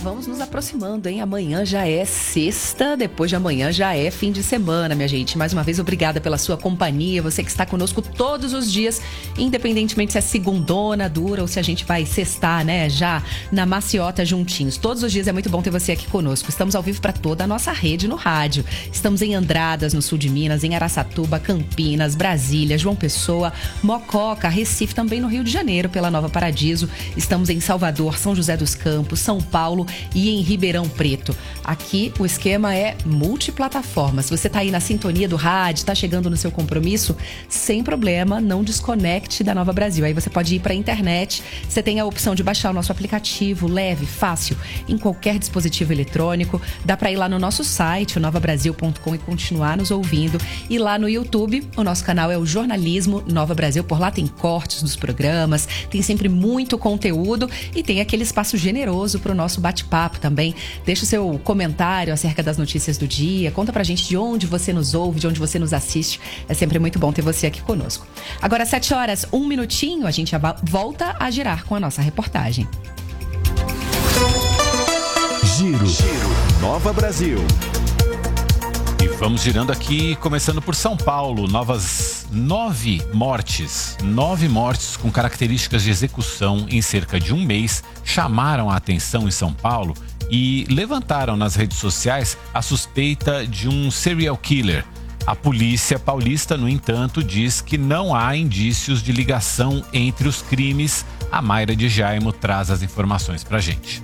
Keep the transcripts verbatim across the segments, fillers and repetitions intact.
vamos nos aproximando, hein? Amanhã já é sexta, depois de amanhã já é fim de semana, minha gente. Mais uma vez, obrigada pela sua companhia, você que está conosco todos os dias, independentemente se é segundona, dura ou se a gente vai sextar, né? Já na maciota juntinhos. Todos os dias é muito bom ter você aqui conosco. Estamos ao vivo para toda a nossa rede no rádio. Estamos em Andradas, no sul de Minas, em Araçatuba, Campinas, Brasília, João Pessoa, Mococa, Recife, também no Rio de Janeiro, pela Nova Paradiso. Estamos em Salvador, São José dos Campos, São Paulo e em Ribeirão Preto. Aqui o esquema é multiplataforma. Se você está aí na sintonia do rádio, está chegando no seu compromisso, sem problema, não desconecte da Nova Brasil. Aí você pode ir para a internet, você tem a opção de baixar o nosso aplicativo, leve, fácil, em qualquer dispositivo eletrônico. Dá para ir lá no nosso site, o nova brasil ponto com, e continuar nos ouvindo. E lá no YouTube, o nosso canal é o Jornalismo Nova Brasil. Por lá tem cortes dos programas, tem sempre muito conteúdo e tem aquele espaço generoso para o nosso bate-papo também. Deixa o seu comentário acerca das notícias do dia, conta pra gente de onde você nos ouve, de onde você nos assiste. É sempre muito bom ter você aqui conosco. Agora, sete horas, um minutinho, a gente volta a girar com a nossa reportagem. Giro, Giro. Nova Brasil. E vamos girando aqui, começando por São Paulo. Novas nove mortes, nove mortes com características de execução em cerca de um mês chamaram a atenção em São Paulo e levantaram nas redes sociais a suspeita de um serial killer. A polícia paulista, no entanto, diz que não há indícios de ligação entre os crimes. A Mayra de Jaimo traz as informações pra gente.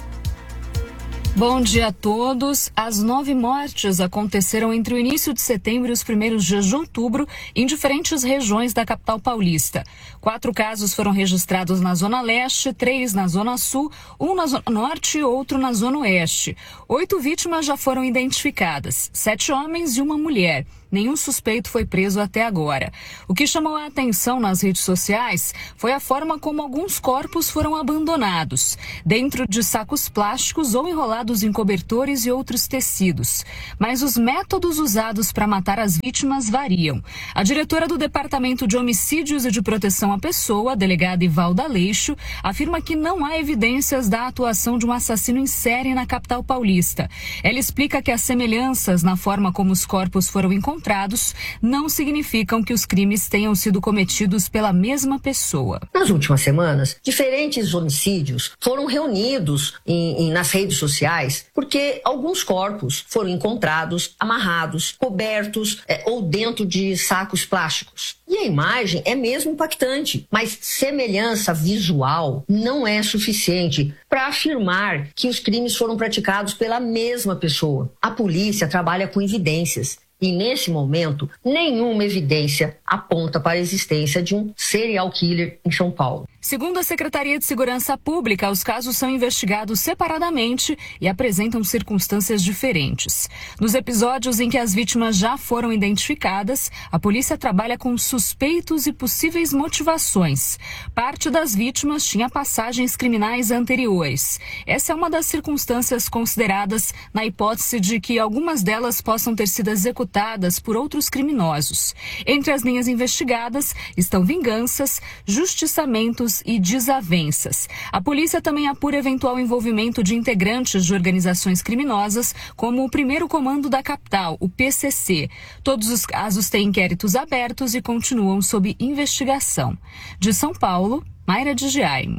Bom dia a todos. As nove mortes aconteceram entre o início de setembro e os primeiros dias de outubro em diferentes regiões da capital paulista. Quatro casos foram registrados na Zona Leste, três na Zona Sul, um na Zona Norte e outro na Zona Oeste. Oito vítimas já foram identificadas, sete homens e uma mulher. Nenhum suspeito foi preso até agora. O que chamou a atenção nas redes sociais foi a forma como alguns corpos foram abandonados, dentro de sacos plásticos ou enrolados em cobertores e outros tecidos. Mas os métodos usados para matar as vítimas variam. A diretora do Departamento de Homicídios e de Proteção à Pessoa, a delegada Ivalda Aleixo, afirma que não há evidências da atuação de um assassino em série na capital paulista. Ela explica que as semelhanças na forma como os corpos foram encontrados não significam que os crimes tenham sido cometidos pela mesma pessoa. Nas últimas semanas, diferentes homicídios foram reunidos em, em, nas redes sociais porque alguns corpos foram encontrados amarrados, cobertos é, ou dentro de sacos plásticos. E a imagem é mesmo impactante, mas semelhança visual não é suficiente para afirmar que os crimes foram praticados pela mesma pessoa. A polícia trabalha com evidências. E, nesse momento, nenhuma evidência aponta para a existência de um serial killer em São Paulo. Segundo a Secretaria de Segurança Pública, os casos são investigados separadamente e apresentam circunstâncias diferentes. Nos episódios em que as vítimas já foram identificadas, a polícia trabalha com suspeitos e possíveis motivações. Parte das vítimas tinha passagens criminais anteriores. Essa é uma das circunstâncias consideradas na hipótese de que algumas delas possam ter sido executadas por outros criminosos. Entre as linhas investigadas estão vinganças, justiçamentos e desavenças. A polícia também apura eventual envolvimento de integrantes de organizações criminosas, como o Primeiro Comando da Capital, o P C C. Todos os casos têm inquéritos abertos e continuam sob investigação. De São Paulo, Mayra de Jaimo.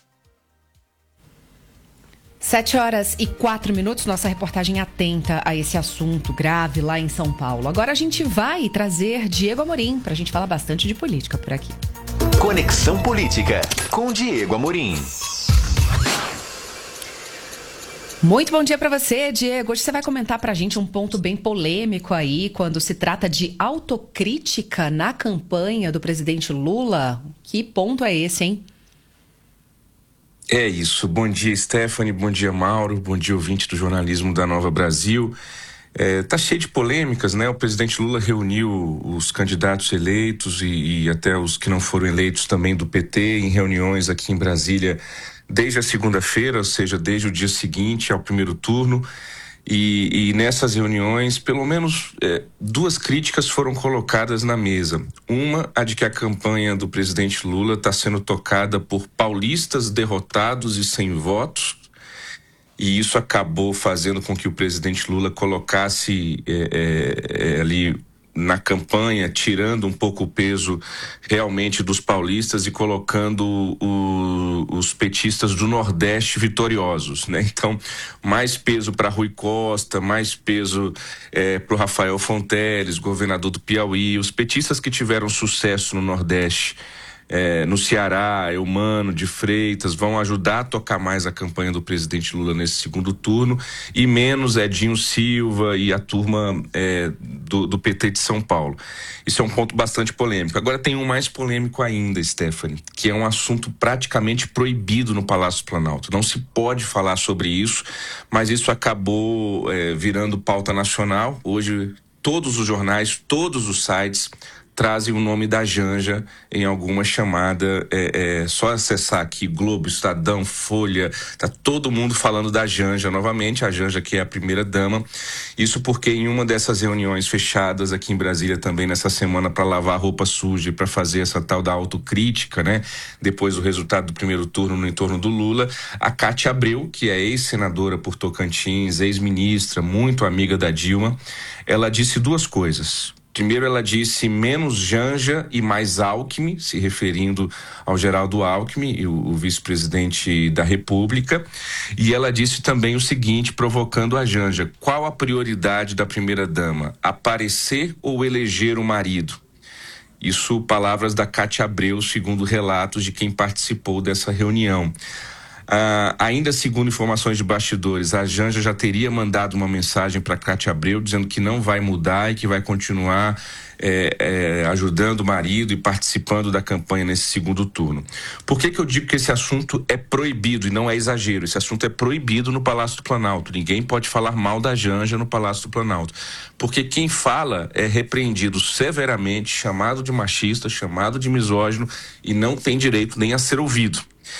Sete horas e quatro minutos, nossa reportagem atenta a esse assunto grave lá em São Paulo. Agora a gente vai trazer Diego Amorim para a gente falar bastante de política por aqui. Conexão Política, com Diego Amorim. Muito bom dia para você, Diego. Hoje você vai comentar para a gente um ponto bem polêmico aí, quando se trata de autocrítica na campanha do presidente Lula. Que ponto é esse, hein? É isso. Bom dia, Stephanie. Bom dia, Mauro. Bom dia, ouvinte do jornalismo da Nova Brasil. É, tá cheio de polêmicas, né? O presidente Lula reuniu os candidatos eleitos e, e até os que não foram eleitos também do P T em reuniões aqui em Brasília desde a segunda-feira, ou seja, desde o dia seguinte ao primeiro turno. E, e nessas reuniões, pelo menos é, duas críticas foram colocadas na mesa. Uma, a de que a campanha do presidente Lula está sendo tocada por paulistas derrotados e sem votos. e isso acabou fazendo com que o presidente Lula colocasse é, é, ali na campanha, tirando um pouco o peso realmente dos paulistas e colocando o, os petistas do Nordeste vitoriosos, né? Então, mais peso para Rui Costa, mais peso é, para o Rafael Fonteles, governador do Piauí, os petistas que tiveram sucesso no Nordeste. É, no Ceará, Eumano de Freitas, vão ajudar a tocar mais a campanha do presidente Lula nesse segundo turno, e menos Edinho Silva e a turma é, do, do P T de São Paulo. Isso é um ponto bastante polêmico. Agora tem um mais polêmico ainda, Stephanie, que é um assunto praticamente proibido no Palácio do Planalto. Não se pode falar sobre isso, mas isso acabou é, virando pauta nacional. Hoje todos os jornais, todos os sites trazem o nome da Janja em alguma chamada, é, é só acessar aqui Globo, Estadão, Folha, tá todo mundo falando da Janja novamente, a Janja que é a primeira dama, isso porque em uma dessas reuniões fechadas aqui em Brasília também nessa semana para lavar roupa suja e para fazer essa tal da autocrítica, né, depois do resultado do primeiro turno no entorno do Lula, a Cátia Abreu, que é ex-senadora por Tocantins, ex-ministra, muito amiga da Dilma, ela disse duas coisas. Primeiro, ela disse menos Janja e mais Alckmin, se referindo ao Geraldo Alckmin, o, o vice-presidente da República. E ela disse também o seguinte, provocando a Janja: qual a prioridade da primeira-dama? Aparecer ou eleger o marido? Isso, palavras da Cátia Abreu, segundo relatos de quem participou dessa reunião. Ah, ainda segundo informações de bastidores, a Janja já teria mandado uma mensagem para Cátia Abreu dizendo que não vai mudar e que vai continuar é, é, ajudando o marido e participando da campanha nesse segundo turno. Por que que eu digo que esse assunto é proibido e não é exagero? Esse assunto é proibido no Palácio do Planalto. Ninguém pode falar mal da Janja no Palácio do Planalto. Porque quem fala é repreendido severamente, chamado de machista, chamado de misógino e não tem direito nem a ser ouvido.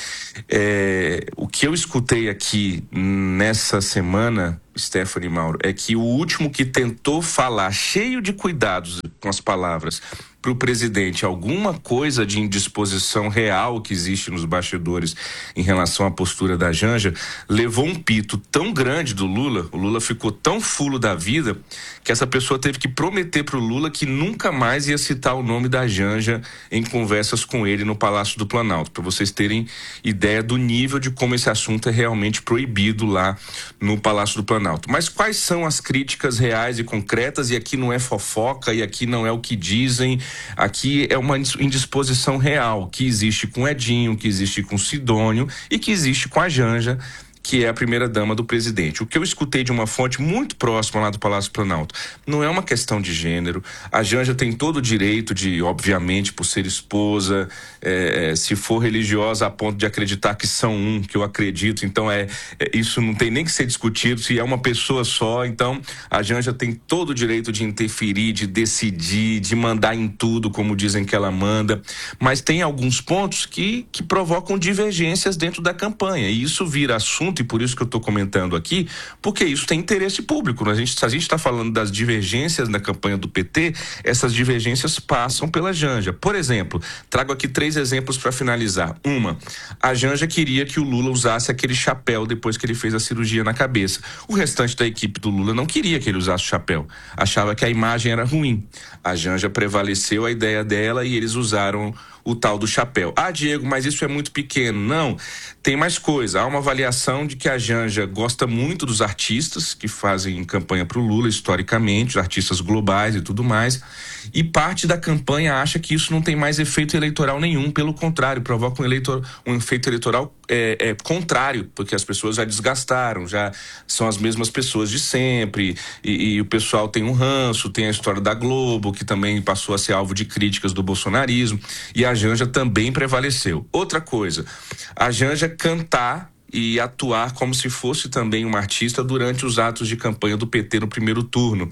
É, o que eu escutei aqui nessa semana, Stephanie e Mauro, é que o último que tentou falar, cheio de cuidados com as palavras, para o presidente alguma coisa de indisposição real que existe nos bastidores em relação à postura da Janja, levou um pito tão grande do Lula, o Lula ficou tão fulo da vida, que essa pessoa teve que prometer para o Lula que nunca mais ia citar o nome da Janja em conversas com ele no Palácio do Planalto, para vocês terem ideia do nível de como esse assunto é realmente proibido lá no Palácio do Planalto. Mas quais são as críticas reais e concretas? E aqui não é fofoca, e aqui não é o que dizem, aqui é uma indisposição real que existe com Edinho, que existe com Sidônio e que existe com a Janja, que é a primeira-dama do presidente. O que eu escutei de uma fonte muito próxima lá do Palácio Planalto, não é uma questão de gênero. A Janja tem todo o direito de, obviamente, por ser esposa, é, se for religiosa a ponto de acreditar que são um, que eu acredito, então é, é isso não tem nem que ser discutido, se é uma pessoa só, então a Janja tem todo o direito de interferir, de decidir, de mandar em tudo, como dizem que ela manda, mas tem alguns pontos que, que provocam divergências dentro da campanha, e isso vira assunto, e por isso que eu estou comentando aqui, porque isso tem interesse público. A gente, se a gente está falando das divergências na campanha do P T, essas divergências passam pela Janja. Por exemplo, trago aqui três exemplos para finalizar. Uma, a Janja queria que o Lula usasse aquele chapéu depois que ele fez a cirurgia na cabeça. O restante da equipe do Lula não queria que ele usasse o chapéu, achava que a imagem era ruim. A Janja prevaleceu a ideia dela e eles usaram o tal do chapéu. Ah, Diego, mas isso é muito pequeno. Não, tem mais coisa. Há uma avaliação de que a Janja gosta muito dos artistas que fazem campanha para o Lula, historicamente, os artistas globais e tudo mais, e parte da campanha acha que isso não tem mais efeito eleitoral nenhum, pelo contrário, provoca um, eleitor, um efeito eleitoral é, é, contrário, porque as pessoas já desgastaram, já são as mesmas pessoas de sempre, e, e o pessoal tem um ranço, tem a história da Globo, que também passou a ser alvo de críticas do bolsonarismo, e a Janja também prevaleceu. Outra coisa, a Janja cantar e atuar como se fosse também uma artista durante os atos de campanha do P T no primeiro turno.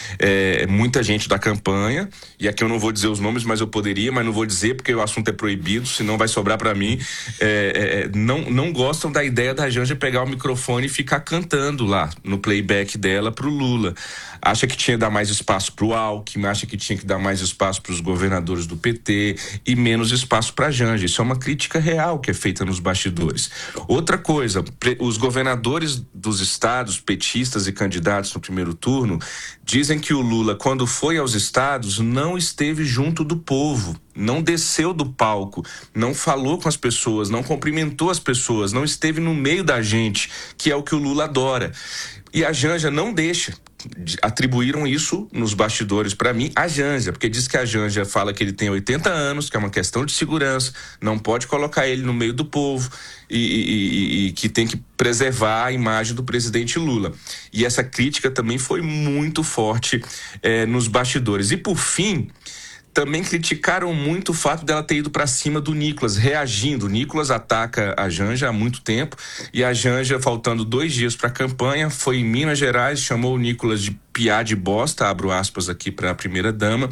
É, muita gente da campanha, e aqui eu não vou dizer os nomes, mas eu poderia, mas não vou dizer porque o assunto é proibido, senão vai sobrar para mim, é, é, não, não gostam da ideia da Janja pegar o microfone e ficar cantando lá no playback dela pro Lula. Acha que tinha que dar mais espaço pro Alckmin, acha que tinha que dar mais espaço para os governadores do P T e menos espaço para a Janja. Isso é uma crítica real que é feita nos bastidores. Outra outra coisa, os governadores dos estados, petistas e candidatos no primeiro turno, dizem que o Lula, quando foi aos estados, não esteve junto do povo, não desceu do palco, não falou com as pessoas, não cumprimentou as pessoas, não esteve no meio da gente, que é o que o Lula adora. E a Janja não deixa. Atribuíram isso nos bastidores para mim, a Janja, porque diz que a Janja fala que ele tem oitenta anos, que é uma questão de segurança, não pode colocar ele no meio do povo e, e, e, e que tem que preservar a imagem do presidente Lula. E essa crítica também foi muito forte é, nos bastidores. E por fim, também criticaram muito o fato dela ter ido para cima do Nicolas, reagindo. O Nicolas ataca a Janja há muito tempo e a Janja, faltando dois dias para a campanha, foi em Minas Gerais, chamou o Nicolas de piá de bosta, abro aspas aqui para a primeira-dama.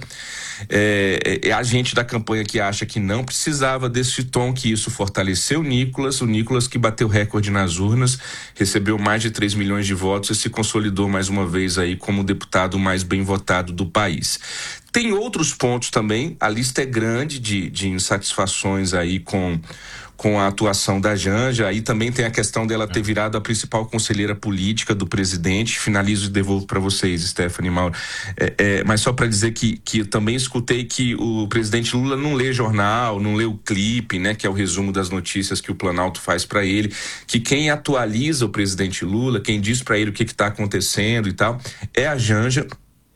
É, é a gente da campanha que acha que não precisava desse tom, que isso fortaleceu o Nicolas, o Nicolas que bateu recorde nas urnas, recebeu mais de três milhões de votos e se consolidou mais uma vez aí como o deputado mais bem votado do país. Tem outros pontos também, a lista é grande de, de insatisfações aí com, com a atuação da Janja. Aí também tem a questão dela ter virado a principal conselheira política do presidente. Finalizo e devolvo para vocês, Stephanie, Mauro. É, é, mas só para dizer que, que eu também escutei que o presidente Lula não lê jornal, não lê o clipe, né, que é o resumo das notícias que o Planalto faz para ele, que quem atualiza o presidente Lula, quem diz para ele o que está acontecendo e tal, é a Janja.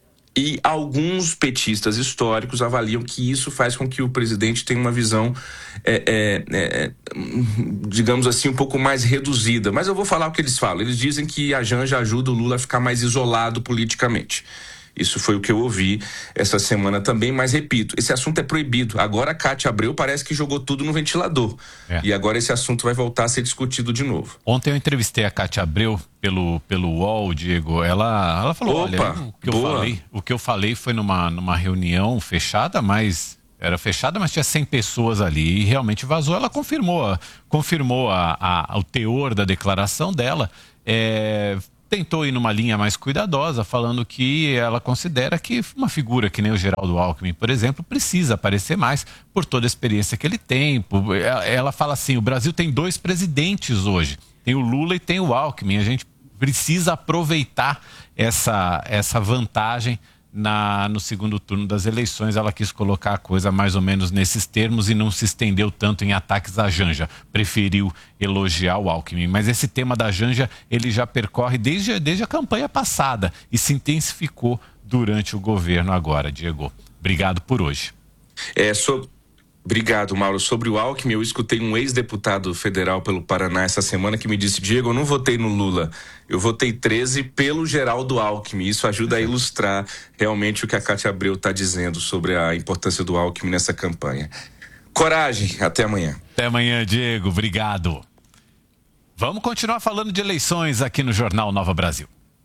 E alguns petistas históricos avaliam que isso faz com que o presidente tenha uma visão, é, é, é, digamos assim, um pouco mais reduzida. Mas eu vou falar o que eles falam. Eles dizem que a Janja ajuda o Lula a ficar mais isolado politicamente. Isso foi o que eu ouvi essa semana também, mas repito, esse assunto é proibido. Agora a Cátia Abreu parece que jogou tudo no ventilador. É. E agora esse assunto vai voltar a ser discutido de novo. Ontem eu entrevistei a Cátia Abreu pelo, pelo U O L, Diego. Ela, ela falou, Opa, olha, o que, eu falei, o que eu falei foi numa, numa reunião fechada, mas... Era fechada, mas tinha cem pessoas ali e realmente vazou. Ela confirmou, confirmou a, a, o teor da declaração dela. É... Tentou ir numa linha mais cuidadosa, falando que ela considera que uma figura que nem o Geraldo Alckmin, por exemplo, precisa aparecer mais por toda a experiência que ele tem. Ela fala assim, o Brasil tem dois presidentes hoje, tem o Lula e tem o Alckmin, a gente precisa aproveitar essa, essa vantagem na, no segundo turno das eleições. Ela quis colocar a coisa mais ou menos nesses termos e não se estendeu tanto em ataques à Janja. Preferiu elogiar o Alckmin. Mas esse tema da Janja, ele já percorre desde, desde a campanha passada e se intensificou durante o governo agora, Diego. Obrigado por hoje. É, sou... Obrigado, Mauro. Sobre o Alckmin, eu escutei um ex-deputado federal pelo Paraná essa semana que me disse, Diego, eu não votei no Lula, eu votei treze pelo Geraldo Alckmin. Isso ajuda a ilustrar realmente o que a Cátia Abreu está dizendo sobre a importância do Alckmin nessa campanha. Coragem, até amanhã. Até amanhã, Diego. Obrigado. Vamos continuar falando de eleições aqui no Jornal Nova Brasil.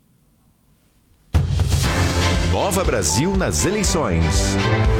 Nova Brasil nas eleições.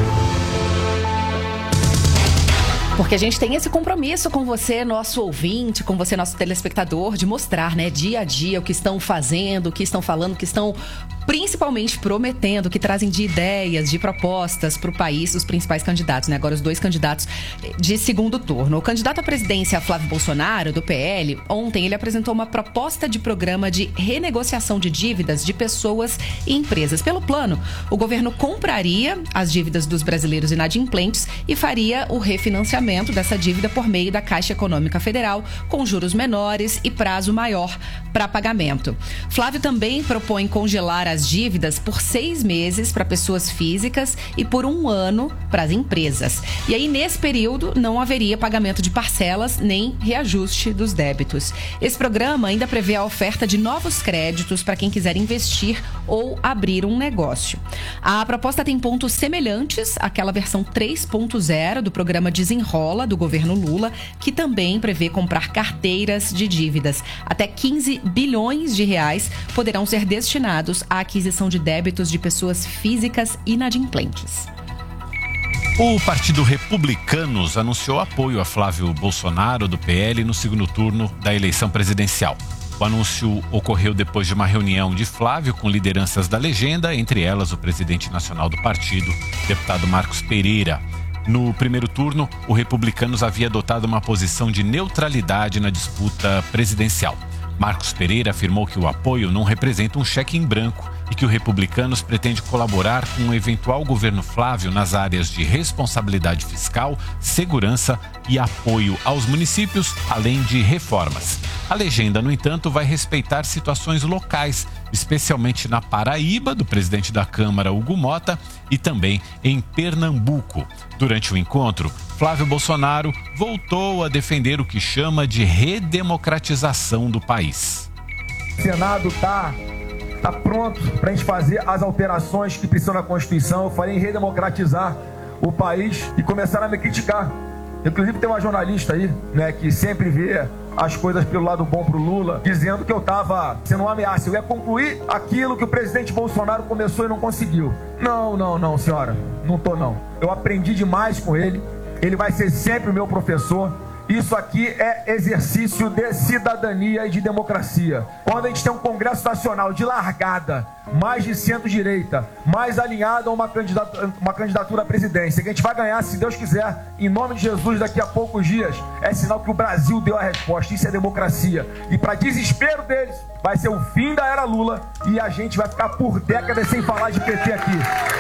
Porque a gente tem esse compromisso com você, nosso ouvinte, com você, nosso telespectador, de mostrar, né, dia a dia o que estão fazendo, o que estão falando, o que estão principalmente prometendo, que trazem de ideias, de propostas para o país, os principais candidatos, né? Agora os dois candidatos de segundo turno. O candidato à presidência, Flávio Bolsonaro, do P L, ontem ele apresentou uma proposta de programa de renegociação de dívidas de pessoas e empresas. Pelo plano, o governo compraria as dívidas dos brasileiros inadimplentes e faria o refinanciamento dessa dívida por meio da Caixa Econômica Federal, com juros menores e prazo maior para pagamento. Flávio também propõe congelar as dívidas por seis meses para pessoas físicas e por um ano para as empresas. E aí, nesse período, não haveria pagamento de parcelas nem reajuste dos débitos. Esse programa ainda prevê a oferta de novos créditos para quem quiser investir ou abrir um negócio. A proposta tem pontos semelhantes àquela versão três ponto zero do programa Desenrola do governo Lula, que também prevê comprar carteiras de dívidas. Até quinze bilhões de reais poderão ser destinados à aquisição de débitos de pessoas físicas inadimplentes. O Partido Republicanos anunciou apoio a Flávio Bolsonaro, do P L, no segundo turno da eleição presidencial. O anúncio ocorreu depois de uma reunião de Flávio com lideranças da legenda, entre elas o presidente nacional do partido, deputado Marcos Pereira. No primeiro turno, o Republicanos havia adotado uma posição de neutralidade na disputa presidencial. Marcos Pereira afirmou que o apoio não representa um cheque em branco e que o Republicanos pretende colaborar com um eventual governo Flávio nas áreas de responsabilidade fiscal, segurança e apoio aos municípios, além de reformas. A legenda, no entanto, vai respeitar situações locais, especialmente na Paraíba, do presidente da Câmara, Hugo Mota, e também em Pernambuco. Durante o encontro, Flávio Bolsonaro voltou a defender o que chama de redemocratização do país. O Senado está tá pronto para a gente fazer as alterações que precisam na Constituição. Eu falei em redemocratizar o país e começaram a me criticar. Inclusive tem uma jornalista aí, né, que sempre vê as coisas pelo lado bom pro Lula, dizendo que eu estava sendo uma ameaça. Eu ia concluir aquilo que o presidente Bolsonaro começou e não conseguiu. Não, não, não, senhora. Não tô, não. Eu aprendi demais com ele. Ele vai ser sempre o meu professor. Isso aqui é exercício de cidadania e de democracia. Quando a gente tem um Congresso Nacional de largada, mais de centro-direita, mais alinhado a uma candidatura, uma candidatura à presidência, que a gente vai ganhar, se Deus quiser, em nome de Jesus, daqui a poucos dias, é sinal que o Brasil deu a resposta. Isso é democracia. E para desespero deles, vai ser o fim da era Lula e a gente vai ficar por décadas sem falar de P T aqui.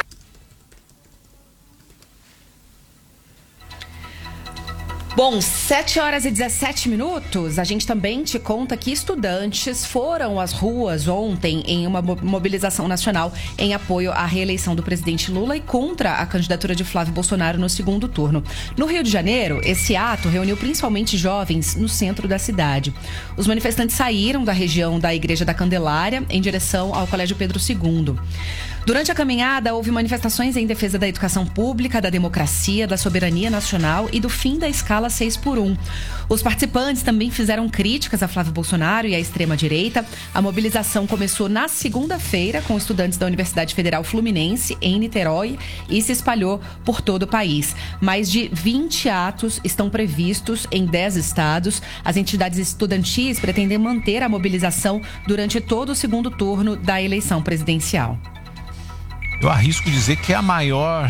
Bom, sete horas e dezessete minutos, a gente também te conta que estudantes foram às ruas ontem em uma mobilização nacional em apoio à reeleição do presidente Lula e contra a candidatura de Flávio Bolsonaro no segundo turno. No Rio de Janeiro, esse ato reuniu principalmente jovens no centro da cidade. Os manifestantes saíram da região da Igreja da Candelária em direção ao Colégio Pedro segundo. Durante a caminhada, houve manifestações em defesa da educação pública, da democracia, da soberania nacional e do fim da escala seis por um. Os participantes também fizeram críticas a Flávio Bolsonaro e à extrema-direita. A mobilização começou na segunda-feira com estudantes da Universidade Federal Fluminense, em Niterói, e se espalhou por todo o país. Mais de vinte atos estão previstos em dez estados. As entidades estudantis pretendem manter a mobilização durante todo o segundo turno da eleição presidencial. Eu arrisco dizer que é a maior